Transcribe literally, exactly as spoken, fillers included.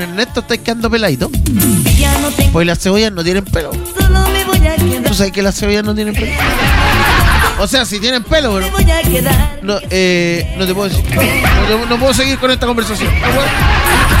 Ernesto, estáis quedando peladito. Pues las cebollas no tienen pelo. ¿Tú sabes que las cebollas no tienen pelo? O sea, si tienen pelo, pero no, eh, no te puedo decir. No, te, no puedo seguir con esta conversación. ¿No puedo?